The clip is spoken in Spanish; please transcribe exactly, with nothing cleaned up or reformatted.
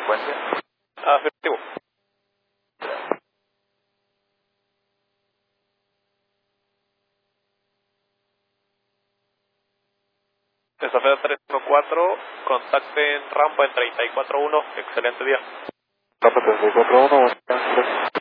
frecuencia. Afirmativo. Estafeta tres uno cuatro, contacten rampa en treinta y cuatro uno, excelente día. Rampa treinta y cuatro uno, buenas tardes.